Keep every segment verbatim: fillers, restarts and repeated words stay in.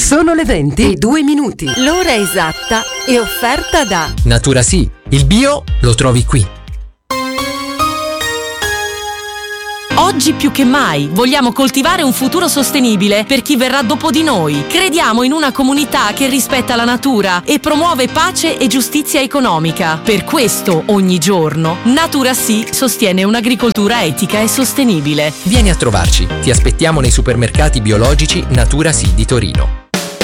Sono le venti e due minuti. L'ora esatta è offerta da Natura Sì, il bio lo trovi qui. Oggi più che mai vogliamo coltivare un futuro sostenibile per chi verrà dopo di noi. Crediamo in una comunità che rispetta la natura e promuove pace e giustizia economica. Per questo, ogni giorno, Natura Sì sostiene un'agricoltura etica e sostenibile. Vieni a trovarci. Ti aspettiamo nei supermercati biologici Natura Sì di Torino.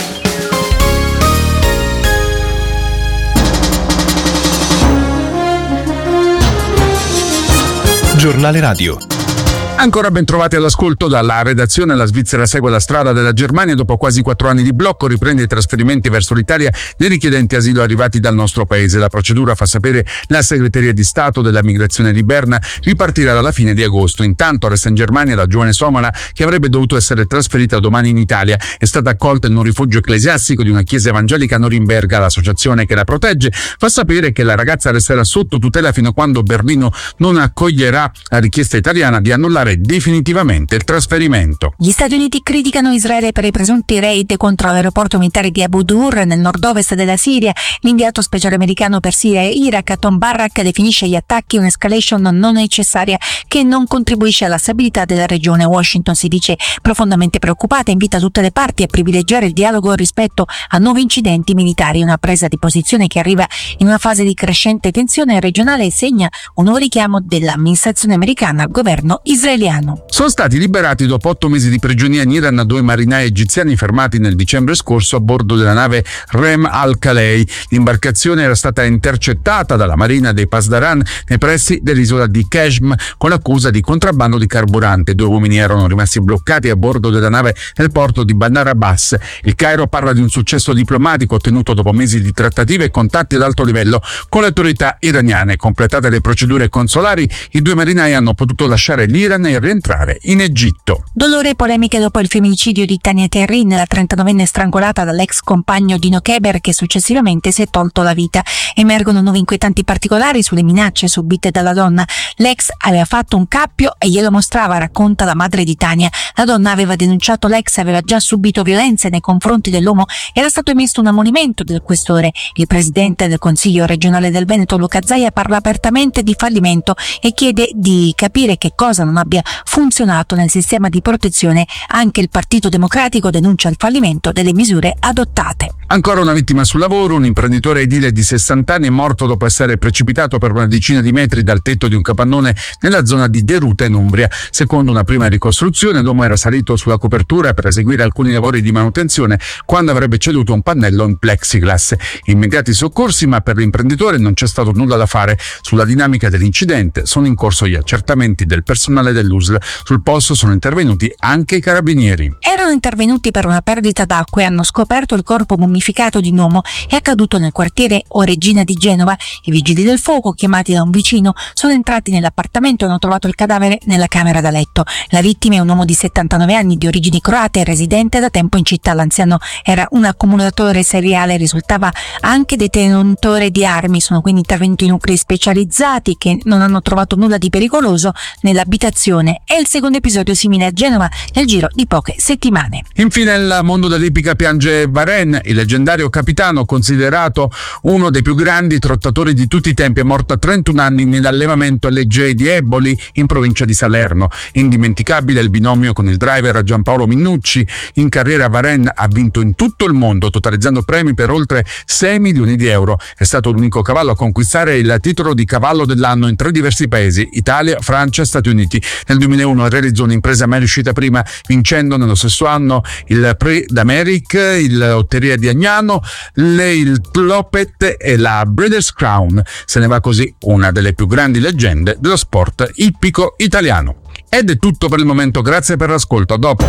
Giornale Radio. Ancora ben trovati all'ascolto dalla redazione. La Svizzera segue la strada della Germania. Dopo quasi quattro anni di blocco riprende i trasferimenti verso l'Italia dei richiedenti asilo arrivati dal nostro paese. La procedura, fa sapere la segreteria di Stato della migrazione di Berna, ripartirà dalla fine di agosto. Intanto resta in Germania la giovane somala che avrebbe dovuto essere trasferita domani in Italia. È stata accolta in un rifugio ecclesiastico di una chiesa evangelica a Norimberga. L'associazione che la protegge fa sapere che la ragazza resterà sotto tutela fino a quando Berlino non accoglierà la richiesta italiana di annullare definitivamente il trasferimento. Gli Stati Uniti criticano Israele per i presunti raid contro l'aeroporto militare di Abu Dur nel nord-ovest della Siria. L'inviato speciale americano per Siria e Iraq, Tom Barrack, definisce gli attacchi un'escalation non necessaria che non contribuisce alla stabilità della regione. Washington si dice profondamente preoccupata e invita tutte le parti a privilegiare il dialogo rispetto a nuovi incidenti militari. Una presa di posizione che arriva in una fase di crescente tensione regionale e segna un nuovo richiamo dell'amministrazione americana al governo israeliano. Sono stati liberati dopo otto mesi di prigionia in Iran due marinai egiziani fermati nel dicembre scorso a bordo della nave Rem al-Khalei. L'imbarcazione era stata intercettata dalla marina dei Pasdaran nei pressi dell'isola di Keshm con l'accusa di contrabbando di carburante. Due uomini erano rimasti bloccati a bordo della nave nel porto di Bandar Abbas. Il Cairo parla di un successo diplomatico ottenuto dopo mesi di trattative e contatti ad alto livello con le autorità iraniane. Completate le procedure consolari, i due marinai hanno potuto lasciare l'Iran e rientrare in Egitto. Dolore e polemiche dopo il femminicidio di Tania Terrin, la trentanovenne strangolata dall'ex compagno Dino Keber che successivamente si è tolto la vita. Emergono nuovi inquietanti particolari sulle minacce subite dalla donna. L'ex aveva fatto un cappio e glielo mostrava, racconta la madre di Tania. La donna aveva denunciato l'ex, aveva già subito violenze nei confronti dell'uomo. Era stato emesso un ammonimento del questore. Il presidente del Consiglio regionale del Veneto, Luca Zaia, parla apertamente di fallimento e chiede di capire che cosa non abbia funzionato nel sistema di protezione. Anche il Partito Democratico denuncia il fallimento delle misure adottate. Ancora una vittima sul lavoro. Un imprenditore edile di sessanta anni è morto dopo essere precipitato per una decina di metri dal tetto di un capannone nella zona di Deruta in Umbria. Secondo una prima ricostruzione, l'uomo era salito sulla copertura per eseguire alcuni lavori di manutenzione quando avrebbe ceduto un pannello in plexiglass. Immediati soccorsi, ma per l'imprenditore non c'è stato nulla da fare. Sulla dinamica dell'incidente sono in corso gli accertamenti del personale dell'U S L. Sul posto sono intervenuti anche i carabinieri. Erano intervenuti per una perdita d'acqua e hanno scoperto il corpo mummificato di un uomo. È accaduto nel quartiere Oregina di Genova. I vigili del fuoco, chiamati da un vicino, sono entrati nell'appartamento e hanno trovato il cadavere nella camera da letto. La vittima è un uomo di settantanove anni di origini croate, residente da tempo in città. L'anziano era un accumulatore seriale e risultava anche detenutore di armi. Sono quindi intervenuti nuclei specializzati che non hanno trovato nulla di pericoloso nell'abitazione. È il secondo episodio simile a Genova nel giro di poche settimane. Infine il mondo dell'ippica piange Varenne, il leggendario capitano considerato uno dei più grandi trottatori di tutti i tempi, è morto a trentuno anni nell'allevamento L J di Eboli in provincia di Salerno. Indimenticabile il binomio con il driver Giampaolo Minnucci. In carriera Varenne ha vinto in tutto il mondo, totalizzando premi per oltre sei milioni di euro. È stato l'unico cavallo a conquistare il titolo di cavallo dell'anno in tre diversi paesi: Italia, Francia e Stati Uniti. Nel duemilauno realizzò un'impresa mai riuscita prima, vincendo nello stesso anno il Prix d'Amérique, il Lotteria di Agnano, le, il Clopet e la Breeders' Crown. Se ne va così una delle più grandi leggende dello sport ippico italiano. Ed è tutto per il momento, grazie per l'ascolto, a dopo.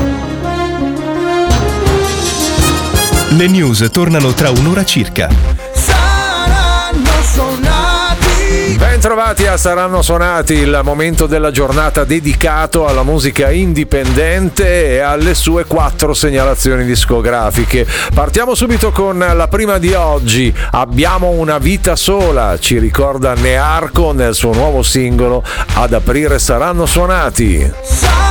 Le news tornano tra un'ora circa. Saranno suonati. Ben trovati a Saranno Suonati, il momento della giornata dedicato alla musica indipendente e alle sue quattro segnalazioni discografiche. Partiamo subito con la prima di oggi. Abbiamo una vita sola, ci ricorda Nearco nel suo nuovo singolo. Ad aprire Saranno Suonati.